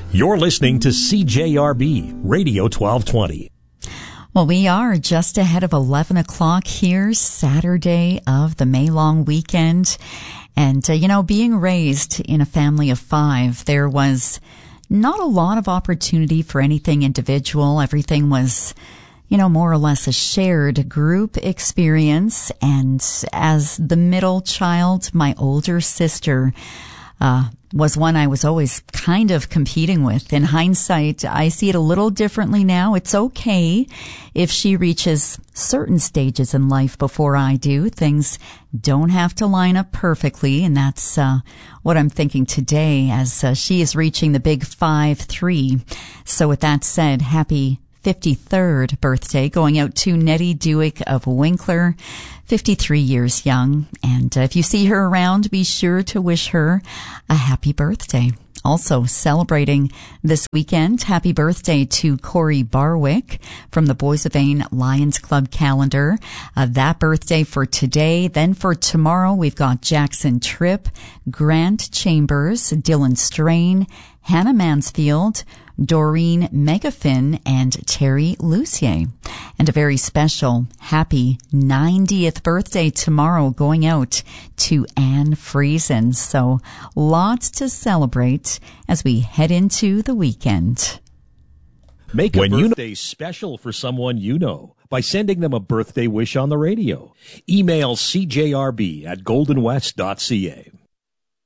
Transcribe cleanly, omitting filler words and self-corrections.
You're listening to CJRB Radio 1220. Well, we are just ahead of 11 o'clock here, Saturday of the May-long weekend. And, being raised in a family of 5, there was not a lot of opportunity for anything individual. Everything was, more or less a shared group experience. And as the middle child, my older sister was one I was always kind of competing with. In hindsight, I see it a little differently now. It's okay if she reaches certain stages in life before I do. Things don't have to line up perfectly, and that's what I'm thinking today as she is reaching the big 5-3. So with that said, happy 53rd birthday going out to Nettie Dewick of Winkler, 53 years young. And if you see her around, be sure to wish her a happy birthday. Also celebrating this weekend, happy birthday to Corey Barwick from the Boys of Vane Lions Club calendar. That birthday for today. Then for tomorrow, we've got Jackson Tripp, Grant Chambers, Dylan Strain, Hannah Mansfield, Doreen Megafin, and Terry Lucier. And a very special happy 90th birthday tomorrow going out to Anne Friesen. So lots to celebrate as we head into the weekend. Make a birthday special for someone you know by sending them a birthday wish on the radio. Email cjrb@goldenwest.ca.